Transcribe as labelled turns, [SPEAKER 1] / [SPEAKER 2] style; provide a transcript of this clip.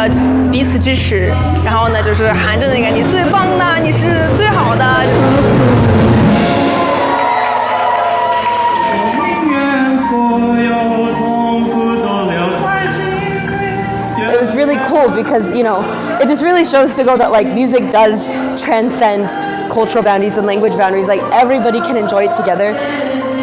[SPEAKER 1] 的彼此支持，然后呢就是含着那个你最棒的，你是最好的。
[SPEAKER 2] It was really cool because, you know, it just really shows to go that like music does transcend cultural boundaries and language boundaries. Like everybody can enjoy it together.